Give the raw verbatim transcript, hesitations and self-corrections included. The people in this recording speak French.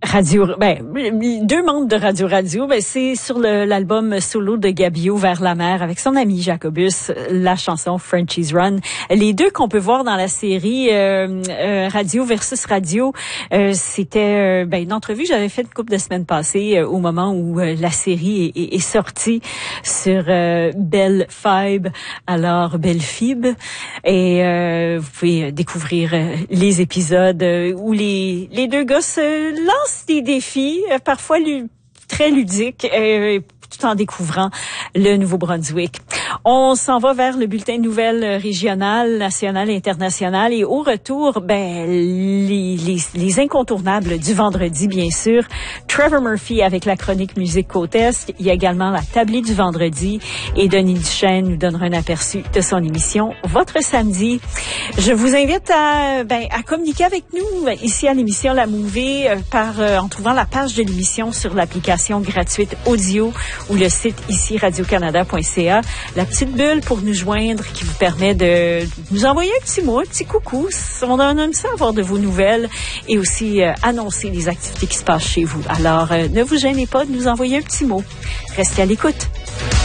Radio, ben, deux membres de Radio Radio, ben, c'est sur le, l'album solo de Gabio Vers la mer avec son ami Jacobus, la chanson Frenchie's Run. Les deux qu'on peut voir dans la série euh, euh, Radio versus Radio, euh, c'était euh, ben, une entrevue que j'avais faite une couple de semaines passées euh, au moment où euh, la série est, est, est sortie sur euh, Belle Fibe, alors Belle Fibe, et euh, vous pouvez découvrir euh, les épisodes euh, où les les deux gars se lancent des défis, euh, parfois lu- très ludiques, euh, tout en découvrant le Nouveau-Brunswick. On s'en va vers le bulletin de nouvelles régionales, nationales et internationales. Et au retour, ben les, les, les incontournables du vendredi, bien sûr. Trevor Murphy avec la chronique musique côte-est. Il y a également la tablée du vendredi. Et Denis Duchesne nous donnera un aperçu de son émission Votre samedi. Je vous invite à, ben, à communiquer avec nous ici à l'émission La Mouvée par, euh, en trouvant la page de l'émission sur l'application gratuite audio ou le site ici radio canada point c a. La petite bulle pour nous joindre qui vous permet de nous envoyer un petit mot, un petit coucou. On aime ça avoir de vos nouvelles et aussi euh, annoncer les activités qui se passent chez vous. Alors, euh, ne vous gênez pas de nous envoyer un petit mot. Restez à l'écoute.